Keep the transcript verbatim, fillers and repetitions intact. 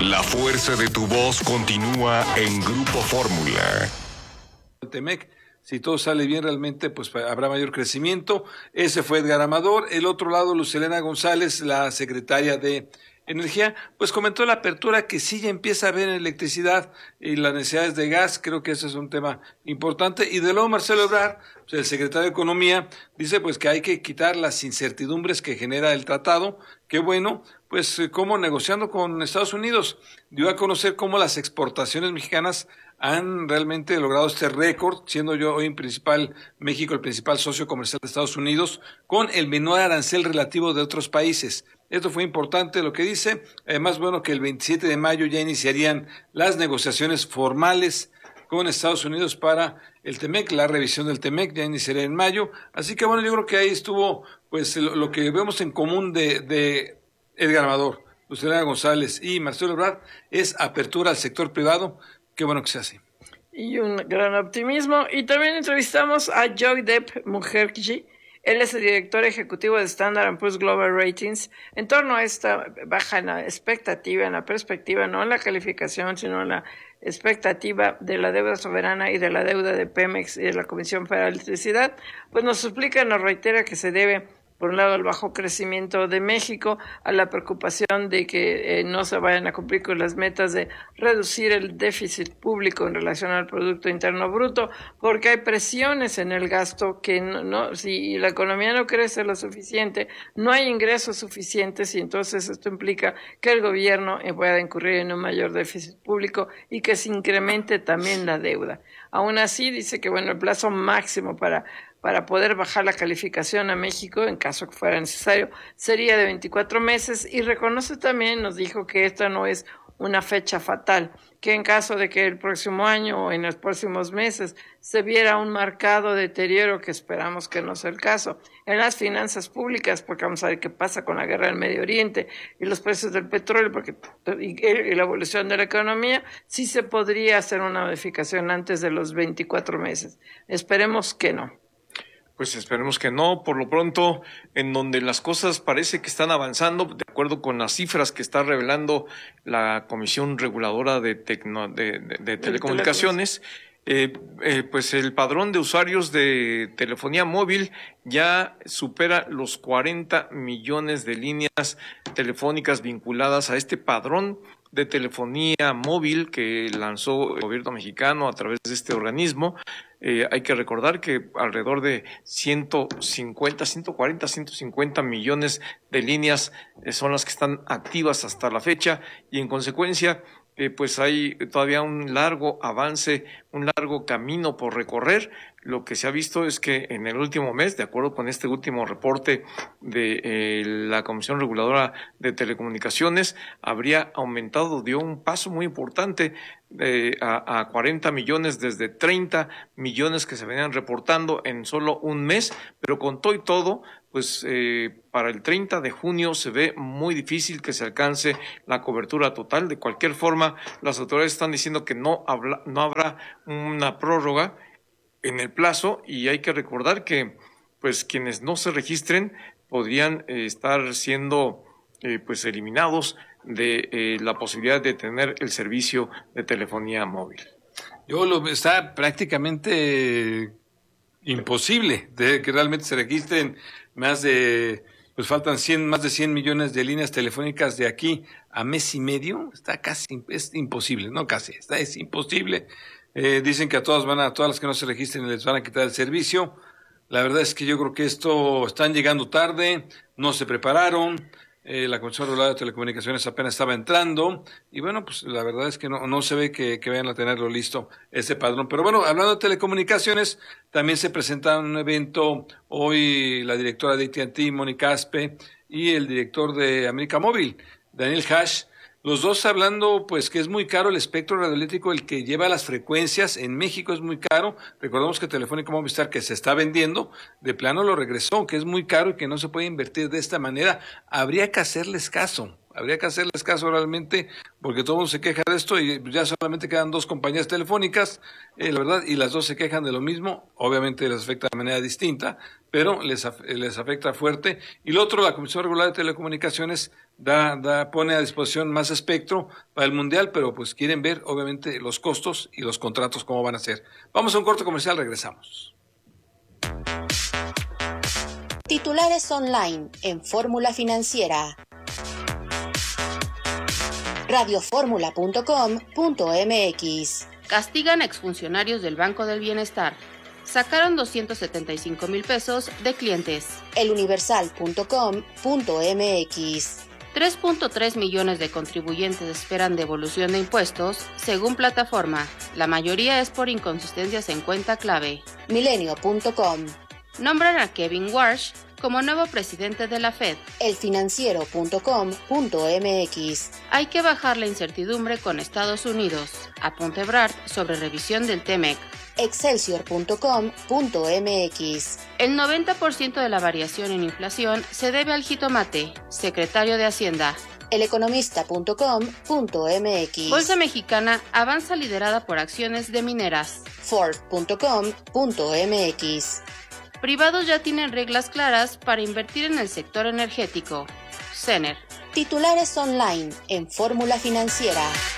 La fuerza de tu voz continúa en Grupo Fórmula. Temec, si todo sale bien realmente, pues habrá mayor crecimiento. Ese fue Edgar Amador. El otro lado, Lucelena González, la secretaria de Energía, pues comentó la apertura que sí ya empieza a haber en electricidad y las necesidades de gas. Creo que ese es un tema importante. Y de luego Marcelo Ebrard, pues el secretario de Economía, dice pues que hay que quitar las incertidumbres que genera el tratado. Qué bueno, pues como negociando con Estados Unidos, dio a conocer cómo las exportaciones mexicanas han realmente logrado este récord, siendo yo hoy en principal, México el principal socio comercial de Estados Unidos, con el menor arancel relativo de otros países. Esto fue importante lo que dice. Además, bueno, que el veintisiete de mayo ya iniciarían las negociaciones formales con Estados Unidos para el Temec, la revisión del Temec ya iniciaría en mayo. Así que bueno, yo creo que ahí estuvo pues lo, lo que vemos en común de, de Edgar Amador, Lucelena González y Marcelo Ebrard es apertura al sector privado. Qué bueno que sea así. Y un gran optimismo. Y también entrevistamos a Joy Depp Mukherjee. Él es el director ejecutivo de Standard and Poor's Global Ratings, en torno a esta baja en la expectativa, en la perspectiva, no en la calificación, sino en la expectativa de la deuda soberana y de la deuda de Pemex y de la Comisión Federal de Electricidad, pues nos explica, nos reitera que se debe, por un lado, al bajo crecimiento de México, a la preocupación de que eh, no se vayan a cumplir con las metas de reducir el déficit público en relación al Producto Interno Bruto, porque hay presiones en el gasto que no, no si la economía no crece lo suficiente, no hay ingresos suficientes y entonces esto implica que el gobierno eh, pueda incurrir en un mayor déficit público y que se incremente también la deuda. Aún así, dice que bueno, el plazo máximo para para poder bajar la calificación a México, en caso que fuera necesario, sería de veinticuatro meses, y reconoce también, nos dijo que esta no es una fecha fatal, que en caso de que el próximo año o en los próximos meses se viera un marcado deterioro, que esperamos que no sea el caso, en las finanzas públicas, porque vamos a ver qué pasa con la guerra del Medio Oriente y los precios del petróleo, porque y, y la evolución de la economía, sí se podría hacer una modificación antes de los veinticuatro meses. Esperemos que no. Pues esperemos que no. Por lo pronto, en donde las cosas parece que están avanzando, de acuerdo con las cifras que está revelando la Comisión Reguladora de, Tecno, de, de, de Telecomunicaciones, eh, eh, pues el padrón de usuarios de telefonía móvil ya supera los cuarenta millones de líneas telefónicas vinculadas a este padrón de telefonía móvil que lanzó el gobierno mexicano a través de este organismo. Eh, hay que recordar que alrededor de ciento cincuenta, ciento cuarenta, ciento cincuenta millones de líneas eh, son las que están activas hasta la fecha, y en consecuencia eh, pues hay todavía un largo avance, un largo camino por recorrer. Lo que se ha visto es que en el último mes, de acuerdo con este último reporte de eh, la Comisión Reguladora de Telecomunicaciones, habría aumentado, dio un paso muy importante eh, a, a cuarenta millones desde treinta millones que se venían reportando en solo un mes, pero con todo y todo, pues eh, para el treinta de junio se ve muy difícil que se alcance la cobertura total. De cualquier forma, las autoridades están diciendo que no, habla, no habrá una prórroga en el plazo, y hay que recordar que pues quienes no se registren podrían eh, estar siendo eh, pues eliminados de eh, la posibilidad de tener el servicio de telefonía móvil. Yo lo está prácticamente imposible de que realmente se registren más de, pues faltan cien, más de cien millones de líneas telefónicas de aquí a mes y medio. Está casi, es imposible, no casi, está, es imposible. Eh, dicen que a todas van a, a todas las que no se registren les van a quitar el servicio. La verdad es que yo creo que esto están llegando tarde, no se prepararon. Eh, la Comisión Reguladora de Telecomunicaciones apenas estaba entrando, y bueno, pues la verdad es que no, no se ve que, que vayan a tenerlo listo ese padrón. Pero bueno, hablando de telecomunicaciones, también se presenta un evento hoy la directora de A T and T, Mónica Aspe, y el director de América Móvil, Daniel Hash, los dos hablando pues que es muy caro el espectro radioeléctrico, el que lleva las frecuencias en México es muy caro. Recordemos que Telefónica Movistar, que se está vendiendo, de plano lo regresó, que es muy caro y que no se puede invertir de esta manera. Habría que hacerles caso, Habría que hacerles caso realmente, porque todo el mundo se queja de esto y ya solamente quedan dos compañías telefónicas, eh, la verdad, y las dos se quejan de lo mismo. Obviamente les afecta de manera distinta, pero les, af les afecta fuerte. Y lo otro, la Comisión Regular de Telecomunicaciones da, da, pone a disposición más espectro para el Mundial, pero pues quieren ver, obviamente, los costos y los contratos cómo van a ser. Vamos a un corte comercial, regresamos. Titulares online en Fórmula Financiera. radioformula punto com punto mx. Castigan a exfuncionarios del Banco del Bienestar. Sacaron doscientos setenta y cinco mil pesos de clientes. eluniversal punto com punto mx. tres punto tres millones de contribuyentes esperan devolución de impuestos, según plataforma. La mayoría es por inconsistencias en cuenta clave. milenio punto com. Nombran a Kevin Warsh como nuevo presidente de la Fed. elfinanciero punto com punto mx. Hay que bajar la incertidumbre con Estados Unidos. Apunte Ebrard sobre revisión del T M E C. excelsior punto com punto mx. El noventa por ciento de la variación en inflación se debe al jitomate, secretario de Hacienda. eleconomista punto com punto mx. Bolsa Mexicana avanza liderada por acciones de mineras. ford punto com punto mx. Privados ya tienen reglas claras para invertir en el sector energético. Cener. Titulares online en Fórmula Financiera.